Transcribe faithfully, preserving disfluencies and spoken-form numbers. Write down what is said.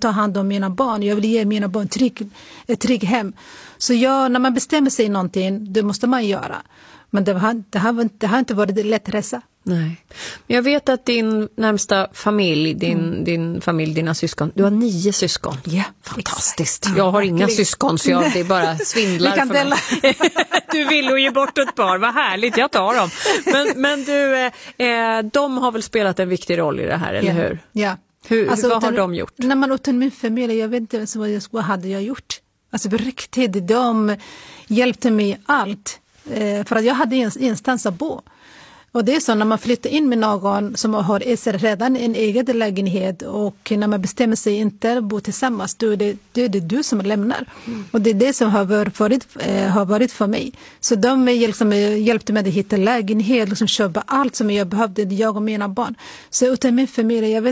ta hand om mina barn. Jag vill ge mina barn trygg, ett trygg hem. Så jag, när man bestämmer sig någonting, det måste man göra. Men det har, det har, det har inte varit lätt resa. Nej. Men jag vet att din närmsta familj, din, mm. din familj, dina syskon, du har nio syskon. Ja, yeah, fantastiskt. Jag har inga syskon så jag, det är bara svindlar för mig. Du vill ju ge bort ett par, vad härligt, jag tar dem. Men, men du, eh, de har väl spelat en viktig roll i det här, eller yeah. hur? Ja. Hur, alltså, vad har utan, de gjort? När man utan min familj, jag vet inte vad, jag, vad hade jag gjort. Alltså på riktigt, de hjälpte mig allt. Eh, för att jag hade instans att bo. Och det är så när man flyttar in med någon som har redan en egen lägenhet och när man bestämmer sig inte att bo tillsammans, då är det, då är det du som lämnar. Mm. Och det är det som har varit, eh, har varit för mig. Så de liksom, hjälpte mig att hitta lägenhet, liksom köpa allt som jag behövde, jag och mina barn. Så utan min familj, jag vet